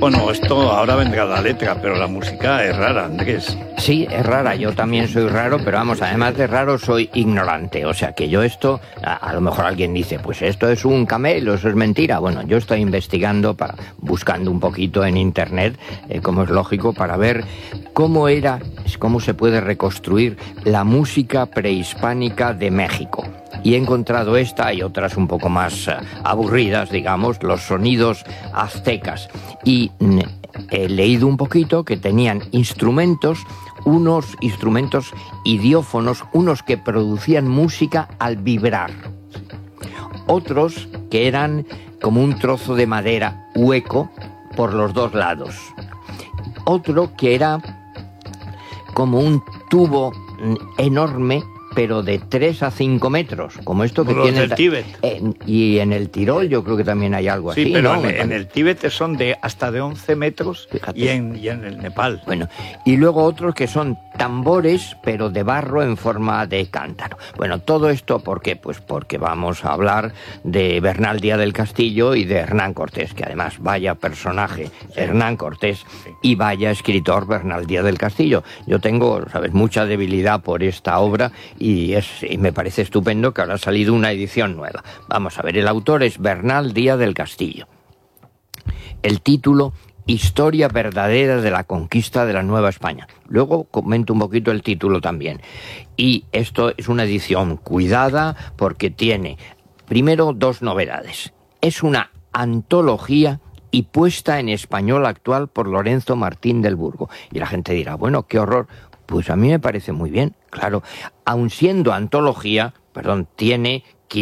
Bueno, esto ahora vendrá la letra, pero la música es rara, Andrés. Sí, es rara, yo también soy raro, pero vamos, además de raro soy ignorante, o sea que yo esto, a lo mejor alguien dice, pues esto es un camelo, eso es mentira. Bueno, yo estoy investigando, buscando un poquito en internet, como es lógico, para ver cómo se puede reconstruir la música prehispánica de México. Y he encontrado esta y otras un poco más aburridas, digamos, los sonidos aztecas. Y he leído un poquito que tenían unos instrumentos idiófonos, unos que producían música al vibrar. Otros que eran como un trozo de madera hueco por los dos lados. Otro que era como un tubo enorme, pero de 3 a 5 metros, como esto que tiene el Tíbet. Y en el Tirol yo creo que también hay algo así. Sí, pero ¿no? en el Tíbet son hasta de 11 metros. Fíjate. y en el Nepal. Bueno, y luego otros que son tambores, pero de barro en forma de cántaro. Bueno, todo esto, ¿por qué? Pues porque vamos a hablar de Bernal Díaz del Castillo y de Hernán Cortés, que además vaya personaje Hernán Cortés y vaya escritor Bernal Díaz del Castillo. Yo tengo, sabes, mucha debilidad por esta obra y me parece estupendo que ahora ha salido una edición nueva. Vamos a ver, el autor es Bernal Díaz del Castillo. El título: Historia verdadera de la conquista de la Nueva España. Luego comento un poquito el título también. Y esto es una edición cuidada porque tiene, primero, 2 novedades. Es una antología y puesta en español actual por Lorenzo Martín del Burgo. Y la gente dirá, bueno, qué horror. Pues a mí me parece muy bien, claro. Aun siendo antología, tiene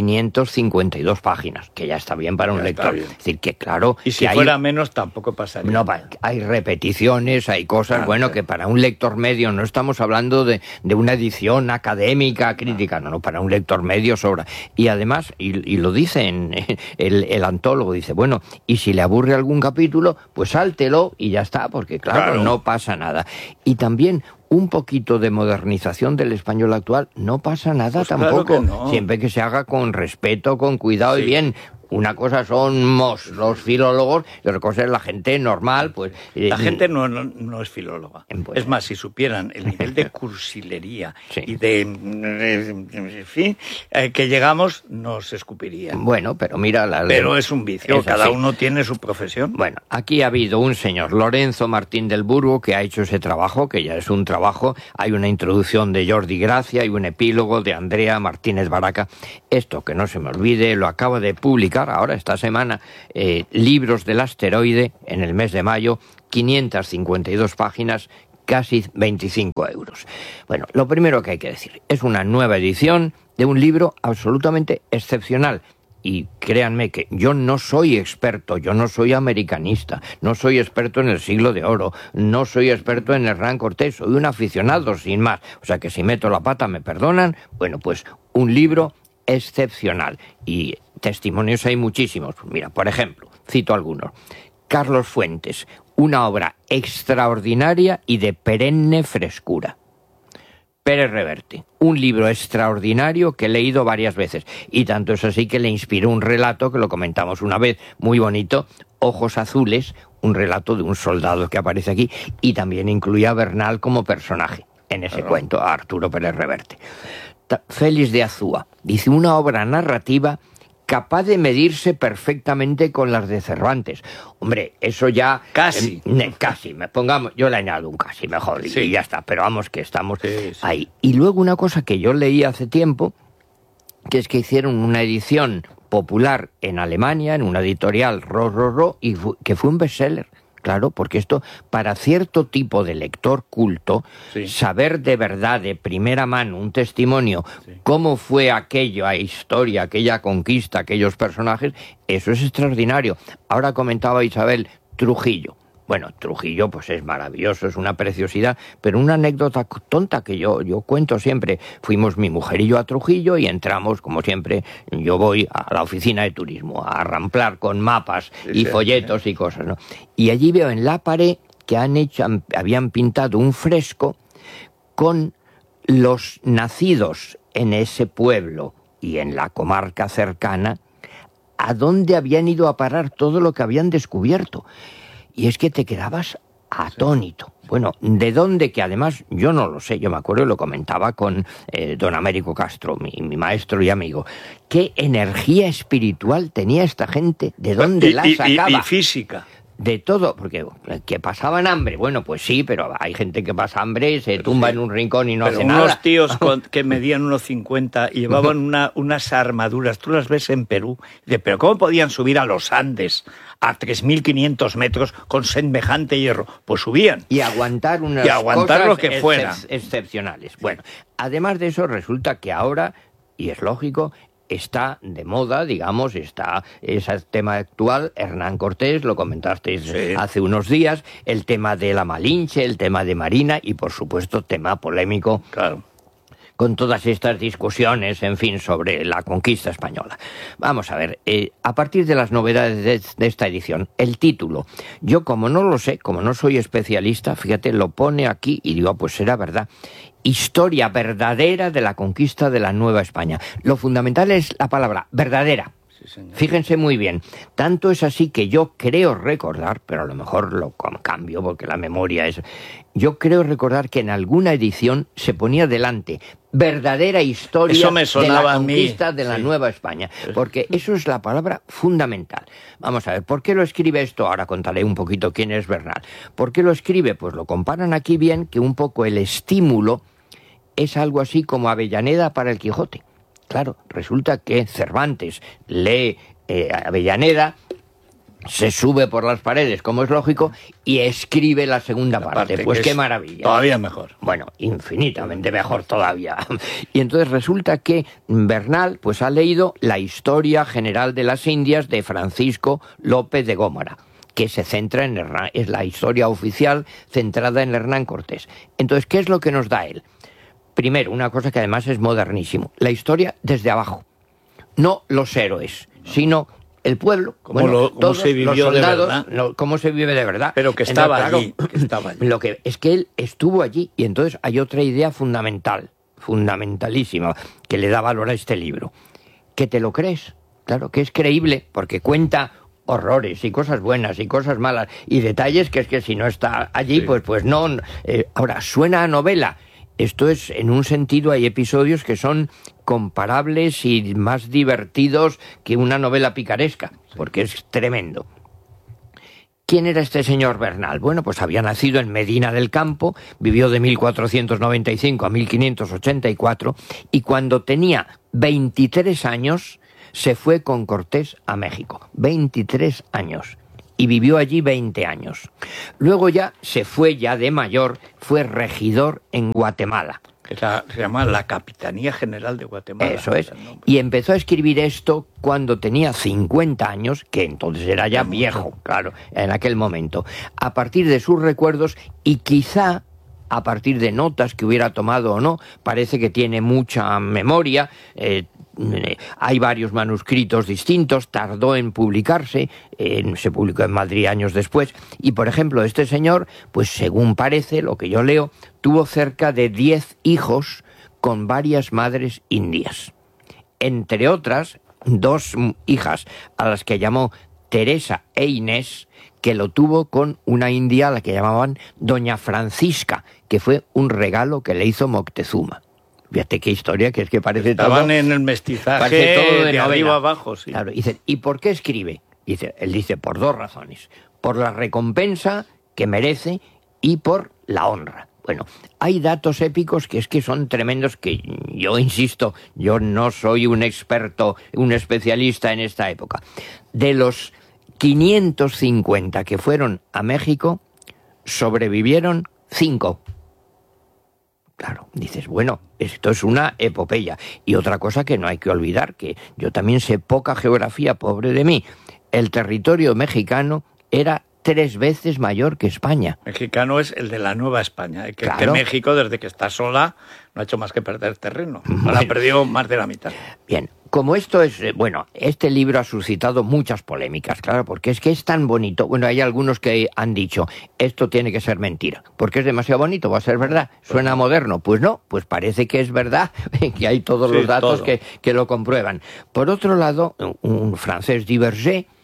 552 páginas, que ya está bien para un lector. Es decir, que claro... Y si fuera menos, tampoco pasaría. No, hay repeticiones, hay cosas, que para un lector medio, no estamos hablando de una edición académica, crítica, no, para un lector medio sobra. Y además, y lo dice el antólogo, dice, bueno, y si le aburre algún capítulo, pues sáltelo y ya está, porque claro, no pasa nada. Y también un poquito de modernización del español actual, no pasa nada pues tampoco, claro que no. Siempre que se haga con respeto, con cuidado y bien. Una cosa son los filólogos y otra cosa es la gente normal. Pues la gente no es filóloga. Pues, es más, si supieran el nivel de cursilería y en fin, que llegamos, nos escupirían. Bueno, pero mira... Pero es un vicio, cada uno tiene su profesión. Bueno, aquí ha habido un señor, Lorenzo Martín del Burgo, que ha hecho ese trabajo, que ya es un trabajo. Hay una introducción de Jordi Gracia y un epílogo de Andrea Martínez Baraca. Esto, que no se me olvide, lo acaba de publicar ahora esta semana, Libros del Asteroide, en el mes de mayo, 552 páginas, casi 25 euros. Bueno, lo primero que hay que decir, es una nueva edición de un libro absolutamente excepcional. Y créanme que yo no soy experto, yo no soy americanista, no soy experto en el Siglo de Oro, no soy experto en Hernán Cortés, soy un aficionado sin más. O sea que si meto la pata me perdonan. Bueno, pues un libro excepcional. Y testimonios hay muchísimos. Mira, por ejemplo, cito algunos. Carlos Fuentes, una obra extraordinaria y de perenne frescura. Pérez Reverte, un libro extraordinario que he leído varias veces, y tanto es así que le inspiró un relato que lo comentamos una vez, muy bonito, Ojos Azules, un relato de un soldado que aparece aquí, y también incluía a Bernal como personaje en ese cuento, a Arturo Pérez Reverte. Félix de Azúa, dice, una obra narrativa capaz de medirse perfectamente con las de Cervantes. Hombre, eso ya... Casi. Yo le añado un casi mejor y ya está, pero vamos que estamos ahí. Y luego una cosa que yo leí hace tiempo, que es que hicieron una edición popular en Alemania, en una editorial, y que fue un bestseller. Claro, porque esto, para cierto tipo de lector culto, saber de verdad, de primera mano, un testimonio, cómo fue aquella historia, aquella conquista, aquellos personajes, eso es extraordinario. Ahora comentaba Isabel Trujillo. Bueno, Trujillo pues es maravilloso, es una preciosidad, pero una anécdota tonta que yo cuento siempre. Fuimos mi mujer y yo a Trujillo y entramos, como siempre, yo voy a la oficina de turismo, a ramplar con mapas y folletos y cosas, ¿no? Y allí veo en la pared que habían pintado un fresco con los nacidos en ese pueblo y en la comarca cercana, a dónde habían ido a parar todo lo que habían descubierto. y es que te quedabas atónito. Bueno, ¿de dónde? Que además yo no lo sé, yo me acuerdo y lo comentaba con don Américo Castro, mi maestro y amigo. ¿Qué energía espiritual tenía esta gente? ¿De dónde la sacaba? Y física. De todo, porque que pasaban hambre, bueno, pues sí, pero hay gente que pasa hambre, se tumba en un rincón y no hace nada. Unos tíos que medían 1,50 y llevaban unas armaduras, tú las ves en Perú, pero ¿cómo podían subir a los Andes a 3.500 metros con semejante hierro? Pues subían. Y aguantar cosas lo que fuera. Excepcionales. Bueno, además de eso, resulta que ahora, y es lógico, está de moda, digamos, está ese tema actual, Hernán Cortés, lo comentasteis hace unos días, el tema de la Malinche, el tema de Marina y, por supuesto, tema polémico. Claro. Con todas estas discusiones, en fin, sobre la conquista española. Vamos a ver, a partir de las novedades de esta edición, el título, yo como no lo sé, como no soy especialista, fíjate, lo pone aquí y digo, pues será verdad. Historia verdadera de la conquista de la Nueva España. Lo fundamental es la palabra verdadera. Fíjense muy bien, tanto es así que yo creo recordar, pero a lo mejor lo cambio porque la memoria es... Yo creo recordar que en alguna edición se ponía delante verdadera historia de la conquista de la Nueva España, porque eso es la palabra fundamental. Vamos a ver, ¿por qué lo escribe esto? Ahora contaré un poquito quién es Bernal. ¿Por qué lo escribe? Pues lo comparan aquí bien, que un poco el estímulo es algo así como Avellaneda para el Quijote. Claro, resulta que Cervantes lee Avellaneda, se sube por las paredes, como es lógico, y escribe la segunda parte. Pues qué maravilla. Todavía mejor. Bueno, infinitamente mejor todavía. Y entonces resulta que Bernal pues ha leído la Historia General de las Indias de Francisco López de Gómara, que se centra en Hernán, es la historia oficial centrada en Hernán Cortés. Entonces, ¿qué es lo que nos da él? Primero, una cosa que además es modernísimo, la historia desde abajo. No los héroes, sino el pueblo, cómo se vivió los soldados, de verdad. Cómo se vive de verdad. Pero que estaba allí. Lo que es que él estuvo allí, y entonces hay otra idea fundamentalísima, que le da valor a este libro. Que te lo crees, claro, que es creíble, porque cuenta horrores y cosas buenas y cosas malas, y detalles que es que si no está allí, pues no. Ahora, suena a novela. Esto es, en un sentido, hay episodios que son comparables y más divertidos que una novela picaresca, porque es tremendo. ¿Quién era este señor Bernal? Bueno, pues había nacido en Medina del Campo, vivió de 1495 a 1584, y cuando tenía 23 años se fue con Cortés a México. 23 años. Y vivió allí 20 años. Luego ya se fue, ya de mayor, fue regidor en Guatemala. Se llama la Capitanía General de Guatemala. Eso es. Y empezó a escribir esto cuando tenía 50 años, que entonces era ya viejo, claro, en aquel momento. A partir de sus recuerdos y quizá a partir de notas que hubiera tomado o no, parece que tiene mucha memoria. Hay varios manuscritos distintos, tardó en publicarse, se publicó en Madrid años después, y por ejemplo este señor, pues según parece, lo que yo leo, tuvo cerca de 10 hijos con varias madres indias. Entre otras, 2 hijas a las que llamó Teresa e Inés, que lo tuvo con una india a la que llamaban Doña Francisca, que fue un regalo que le hizo Moctezuma. Fíjate qué historia, que es que parece Estaban todo... en el mestizaje, parece todo de arriba abajo, sí. Claro, ¿y por qué escribe? Él dice, por 2 razones. Por la recompensa que merece y por la honra. Bueno, hay datos épicos que es que son tremendos, que yo insisto, yo no soy un experto, un especialista en esta época. De los 550 que fueron a México, sobrevivieron 5. Claro, dices, bueno, esto es una epopeya. Y otra cosa que no hay que olvidar, que yo también sé poca geografía, pobre de mí. El territorio mexicano era 3 veces mayor que España. Mexicano es el de la Nueva España. Que México, desde que está sola, no ha hecho más que perder terreno. Ahora ha perdido más de la mitad. Bien, como esto es... Bueno, este libro ha suscitado muchas polémicas, claro, porque es que es tan bonito. Bueno, hay algunos que han dicho, esto tiene que ser mentira, porque es demasiado bonito, va a ser verdad. ¿Suena moderno? Pues no, pues parece que es verdad, que hay todos los datos que lo comprueban. Por otro lado, un francés, Diverger,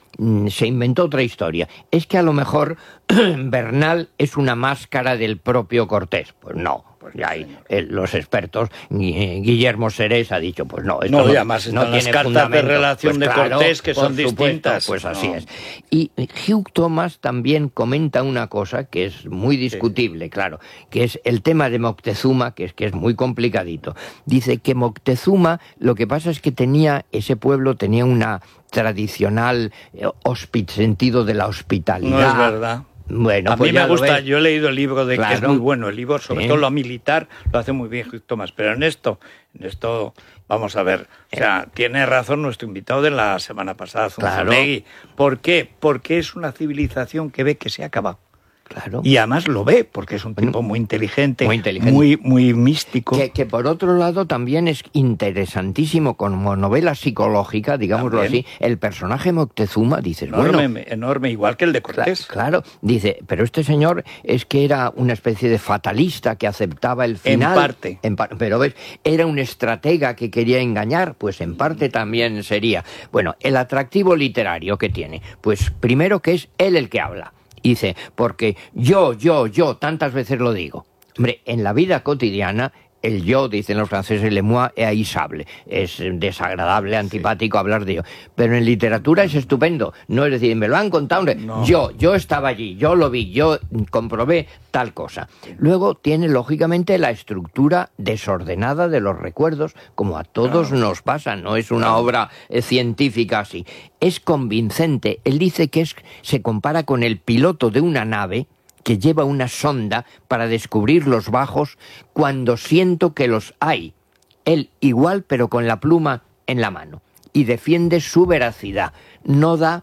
se inventó otra historia. Es que a lo mejor Bernal es una máscara del propio Cortés. Pues no. Pues ya hay los expertos, Guillermo Serés ha dicho, pues no, esto no, y además están no las tiene cartas fundamento. de relación pues de claro, Cortés que son supuesto, distintas. Pues así es. Y Hugh Thomas también comenta una cosa que es muy discutible, claro, que es el tema de Moctezuma, que es muy complicadito. Dice que Moctezuma, lo que pasa es que ese pueblo tenía una tradicional sentido de la hospitalidad. No es verdad. Bueno, a mí me gusta, yo he leído el libro que es muy bueno, el libro, sobre todo lo militar, lo hace muy bien Hugh Thomas, pero en esto, vamos a ver, o sea, tiene razón nuestro invitado de la semana pasada, Zunzunegui. ¿Por qué? Porque es una civilización que ve que se acaba. Claro. Y además lo ve, porque es un tipo muy inteligente, muy místico. Que por otro lado también es interesantísimo como novela psicológica, digámoslo así, el personaje Moctezuma, dices, enorme, igual que el de Cortés. Claro, dice, pero este señor es que era una especie de fatalista que aceptaba el final. En parte. Pero ves, era un estratega que quería engañar, pues en parte también sería. Bueno, el atractivo literario que tiene, pues primero que es él el que habla. Dice, porque yo, tantas veces lo digo. Hombre, en la vida cotidiana, el yo, dicen los franceses, le moi est haïssable. Es desagradable, antipático hablar de yo. Pero en literatura es estupendo. No es decir, me lo han contado. No. Yo estaba allí, yo lo vi, yo comprobé tal cosa. Luego tiene, lógicamente, la estructura desordenada de los recuerdos, como a todos nos pasa. No es una obra científica así. Es convincente. Él dice que se compara con el piloto de una nave que lleva una sonda para descubrir los bajos cuando siento que los hay. Él igual, pero con la pluma en la mano. Y defiende su veracidad. No da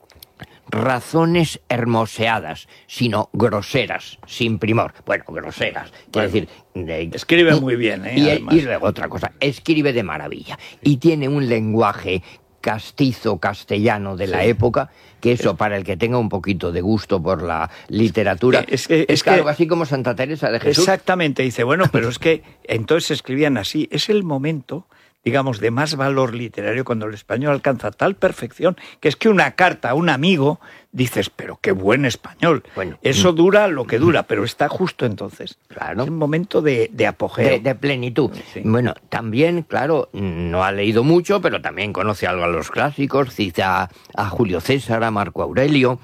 razones hermoseadas, sino groseras, sin primor. Bueno, groseras. Quiero decir, escribe muy bien, y luego otra cosa, escribe de maravilla. Y tiene un lenguaje castizo castellano de la época, que eso para el que tenga un poquito de gusto por la literatura es algo así como Santa Teresa de Jesús. Exactamente, dice, bueno, pero es que entonces escribían así, es el momento, digamos, de más valor literario cuando el español alcanza tal perfección que es que una carta a un amigo dices, pero qué buen español. Bueno, eso dura lo que dura, pero está justo entonces. Claro. Es un momento de apogeo. De plenitud. Sí. Bueno, también, claro, no ha leído mucho, pero también conoce algo a los clásicos, cita a Julio César, a Marco Aurelio.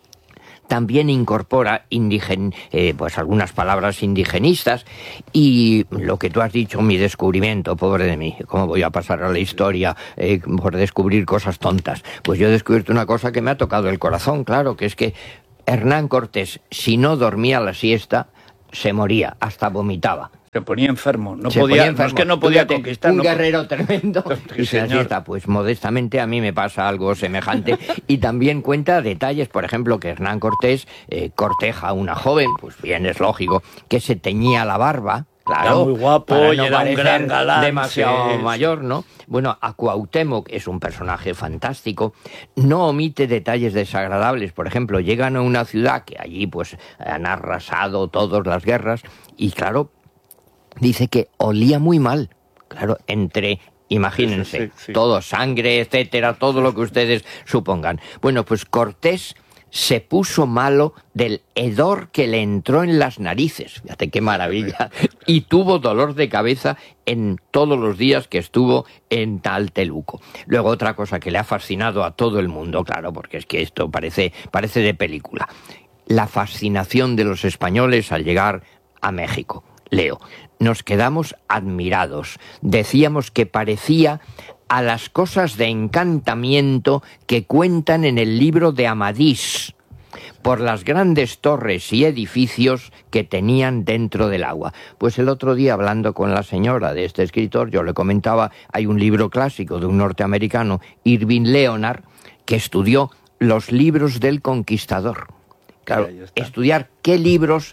También incorpora pues algunas palabras indigenistas y lo que tú has dicho, mi descubrimiento, pobre de mí, ¿cómo voy a pasar a la historia por descubrir cosas tontas? Pues yo he descubierto una cosa que me ha tocado el corazón, claro, que es que Hernán Cortés, si no dormía la siesta, se moría, hasta vomitaba. Se ponía enfermo, no es que no podía conquistar. Un guerrero tremendo. Y se siesta, pues modestamente a mí me pasa algo semejante. Y también cuenta detalles, por ejemplo, que Hernán Cortés corteja a una joven, pues bien, es lógico, que se teñía la barba. Claro, era muy guapo y era un gran galán. Demasiado mayor, ¿no? Bueno, a Cuauhtémoc es un personaje fantástico. No omite detalles desagradables. Por ejemplo, llegan a una ciudad que allí pues han arrasado todas las guerras y claro, dice que olía muy mal. Claro, imagínense, todo, sangre, etcétera, todo lo que ustedes supongan. Bueno, pues Cortés se puso malo del hedor que le entró en las narices. Fíjate qué maravilla. Y tuvo dolor de cabeza en todos los días que estuvo en Talteluco. Luego otra cosa que le ha fascinado a todo el mundo, claro, porque es que esto parece de película. La fascinación de los españoles al llegar a México. Leo, nos quedamos admirados. Decíamos que parecía a las cosas de encantamiento que cuentan en el libro de Amadís, por las grandes torres y edificios que tenían dentro del agua. Pues el otro día, hablando con la señora de este escritor, yo le comentaba, hay un libro clásico de un norteamericano, Irving Leonard, que estudió los libros del Conquistador. Claro, estudiar qué libros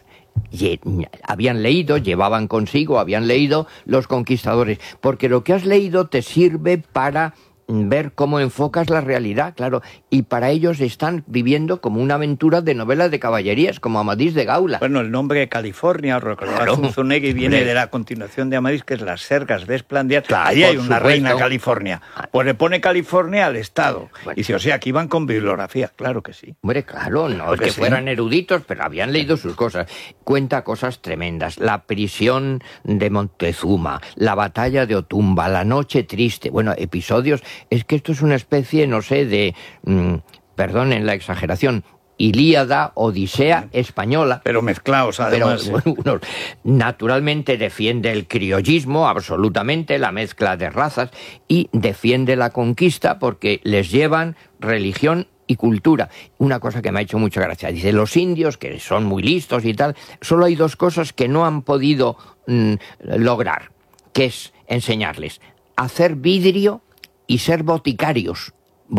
habían leído, llevaban consigo, habían leído los conquistadores, porque lo que has leído te sirve para ver cómo enfocas la realidad, claro, y para ellos están viviendo como una aventura de novela de caballerías, como Amadís de Gaula. Bueno, el nombre de California, claro, Zunzunegui viene de la continuación de Amadís, que es las Sergas de Esplandián. Claro, ahí hay una supuesto. reina California. Pues le pone California al Estado. Bueno. Y dice, o sea, aquí van con bibliografía. Claro que sí. Hombre, claro, no es que que sí. fueran eruditos, pero habían leído sus cosas. Cuenta cosas tremendas. La prisión de Montezuma, la batalla de Otumba, la noche triste. Bueno, episodios. Es que esto es una especie, no sé, de... perdonen la exageración, Ilíada, Odisea española. Pero mezclados, además. Pero, bueno, naturalmente defiende el criollismo, absolutamente, la mezcla de razas, y defiende la conquista porque les llevan religión y cultura. Una cosa que me ha hecho mucha gracia. Dice, los indios, que son muy listos y tal, solo hay dos cosas que no han podido lograr, que es enseñarles a hacer vidrio y ser boticarios.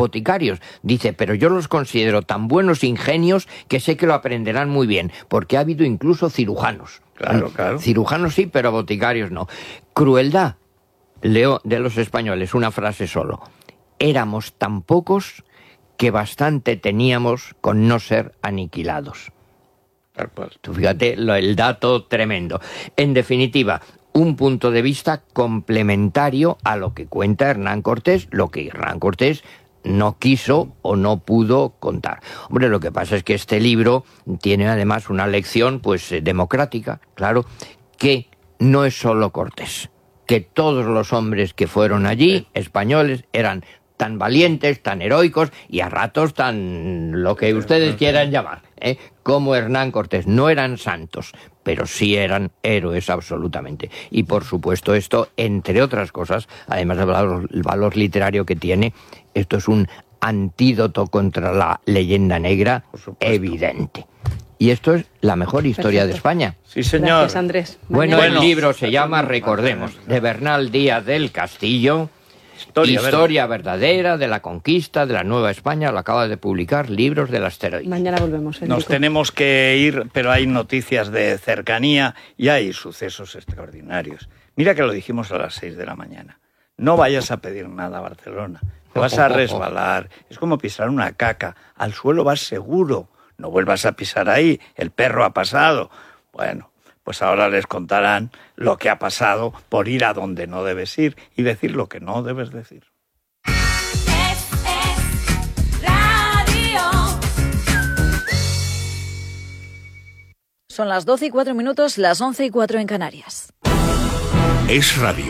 Dice, pero yo los considero tan buenos ingenios que sé que lo aprenderán muy bien, porque ha habido incluso cirujanos. Claro. Cirujanos sí, pero boticarios no. Crueldad, leo de los españoles una frase solo. Éramos tan pocos que bastante teníamos con no ser aniquilados. Tú fíjate el dato tremendo. En definitiva, un punto de vista complementario a lo que cuenta Hernán Cortés, lo que Hernán Cortés no quiso o no pudo contar. Hombre, lo que pasa es que este libro tiene además una lección, pues, democrática, claro, que no es solo Cortés, que todos los hombres que fueron allí, españoles, eran tan valientes, tan heroicos y a ratos tan lo que ustedes quieran llamar, como Hernán Cortés. No eran santos, pero sí eran héroes absolutamente. Y por supuesto esto, entre otras cosas, además del valor literario que tiene, esto es un antídoto contra la leyenda negra evidente. Y esto es la mejor historia de España. Sí, señor. Gracias, Andrés. Bueno, el libro se llama, recordemos, de Bernal Díaz del Castillo, Historia verdadera de la conquista de la Nueva España. Lo acaba de publicar, Libros del Asteroide. Mañana volvemos, Federico. Nos tenemos que ir, pero hay noticias de cercanía y hay sucesos extraordinarios. Mira que lo dijimos a las 6 de la mañana. No vayas a pedir nada a Barcelona. Te vas a resbalar. Es como pisar una caca. Al suelo vas seguro. No vuelvas a pisar ahí. El perro ha pasado. Bueno, pues ahora les contarán lo que ha pasado por ir a donde no debes ir y decir lo que no debes decir. Son las 12:04, las 11:04 en Canarias. Es Radio.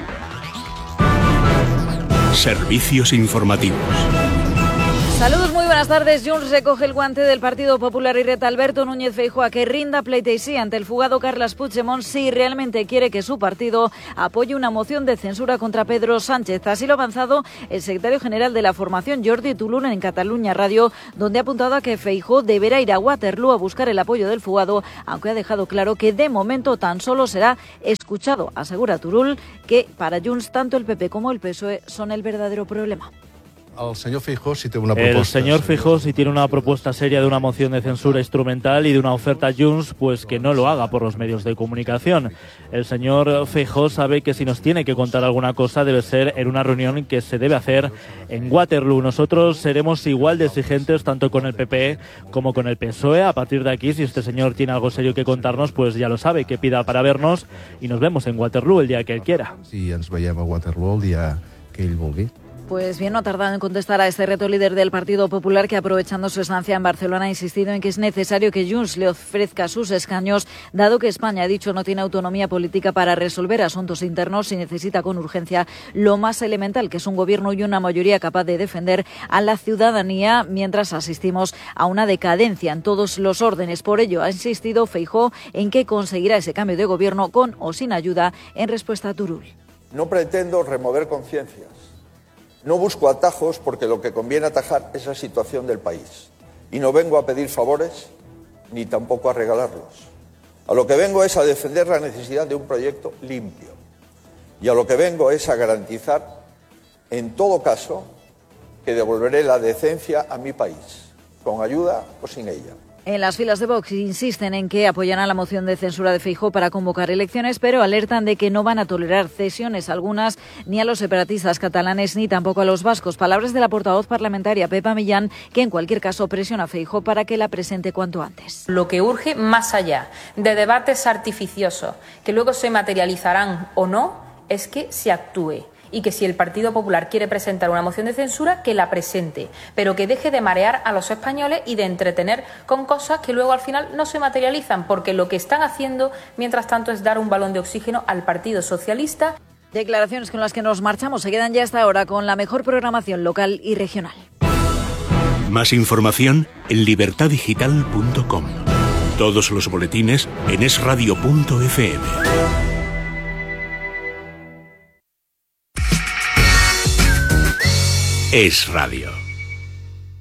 Servicios informativos. Saludos, muy buenas tardes. Junts recoge el guante del Partido Popular y reta a Alberto Núñez Feijóo a que rinda pleitesía ante el fugado Carles Puigdemont si realmente quiere que su partido apoye una moción de censura contra Pedro Sánchez. Así lo ha avanzado el secretario general de la formación, Jordi Turull, en Cataluña Radio, donde ha apuntado a que Feijóo deberá ir a Waterloo a buscar el apoyo del fugado, aunque ha dejado claro que de momento tan solo será escuchado. Asegura Turull que para Junts tanto el PP como el PSOE son el verdadero problema. El señor Feijóo sí tiene una propuesta. El señor Feijóo sí tiene una propuesta seria de una moción de censura instrumental y de una oferta a Junts, pues que no lo haga por los medios de comunicación. El señor Feijóo sabe que si nos tiene que contar alguna cosa debe ser en una reunión que se debe hacer en Waterloo. Nosotros seremos igual de exigentes tanto con el PP como con el PSOE. A partir de aquí, si este señor tiene algo serio que contarnos, pues ya lo sabe, que pida para vernos y nos vemos en Waterloo el día que él quiera. Si ens veiem a Waterloo el dia que ell vulgui. Pues bien, no ha tardado en contestar a este reto líder del Partido Popular que, aprovechando su estancia en Barcelona, ha insistido en que es necesario que Junts le ofrezca sus escaños, dado que España, ha dicho, no tiene autonomía política para resolver asuntos internos y necesita con urgencia lo más elemental, que es un gobierno y una mayoría capaz de defender a la ciudadanía, mientras asistimos a una decadencia en todos los órdenes. Por ello, ha insistido Feijóo en que conseguirá ese cambio de gobierno con o sin ayuda, en respuesta a Turull. No pretendo remover conciencias. No busco atajos porque lo que conviene atajar es la situación del país. Y no vengo a pedir favores ni tampoco a regalarlos. A lo que vengo es a defender la necesidad de un proyecto limpio. Y a lo que vengo es a garantizar, en todo caso, que devolveré la decencia a mi país, con ayuda o sin ella. En las filas de Vox insisten en que apoyarán la moción de censura de Feijóo para convocar elecciones, pero alertan de que no van a tolerar cesiones algunas ni a los separatistas catalanes ni tampoco a los vascos. Palabras de la portavoz parlamentaria Pepa Millán, que en cualquier caso presiona a Feijóo para que la presente cuanto antes. Lo que urge, más allá de debates artificiosos que luego se materializarán o no, es que se actúe. Y que si el Partido Popular quiere presentar una moción de censura, que la presente, pero que deje de marear a los españoles y de entretener con cosas que luego al final no se materializan, porque lo que están haciendo mientras tanto es dar un balón de oxígeno al Partido Socialista. Declaraciones con las que nos marchamos. Se quedan ya hasta ahora con la mejor programación local y regional. Más información en libertadigital.com. Todos los boletines en esradio.fm. Es Radio.